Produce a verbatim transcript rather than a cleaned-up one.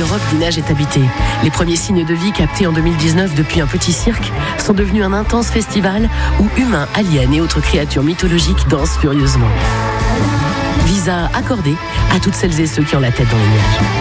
Europe Dinage est habité. Les premiers signes de vie captés en deux mille dix-neuf depuis un petit cirque sont devenus un intense festival où humains, aliens et autres créatures mythologiques dansent furieusement. Visa accordé à toutes celles et ceux qui ont la tête dans les nuages.